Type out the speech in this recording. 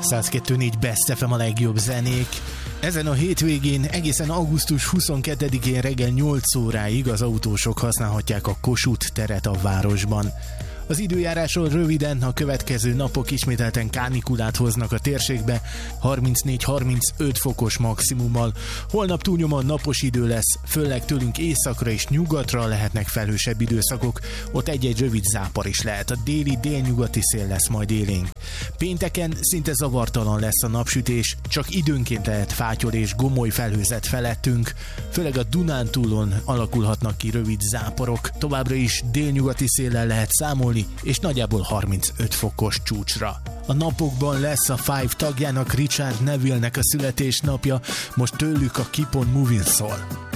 102.4 Best FM a legjobb zenék. Ezen a hétvégén egészen augusztus 22-én reggel 8 óráig az autósok használhatják a Kossuth teret a városban. Az időjárásról röviden, a következő napok ismételten kánikulát hoznak a térségbe, 34-35 fokos maximummal. Holnap túlnyomóan napos idő lesz, főleg tőlünk északra és nyugatra lehetnek felhősebb időszakok, ott egy-egy rövid zápor is lehet, a déli-délnyugati szél lesz majd élénk. Pénteken szinte zavartalan lesz a napsütés, csak időnként lehet fátyol és gomoly felhőzet felettünk, főleg a Dunántúlon alakulhatnak ki rövid záporok, továbbra is délnyugati széllel lehet számolni, és nagyjából 35 fokos csúcsra. A napokban lesz a Five tagjának, Richard Neville-nek a születésnapja, most tőlük a Keep on Moving szól.